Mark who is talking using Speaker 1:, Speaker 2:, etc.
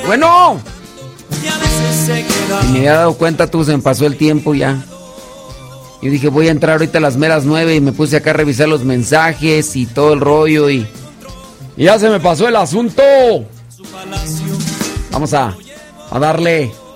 Speaker 1: Bueno. Y me había dado cuenta, tú, se me pasó el tiempo ya. Yo dije, voy a entrar ahorita a las meras 9 y me puse acá a revisar los mensajes y todo el rollo y ya se me pasó el asunto. Vamos a darle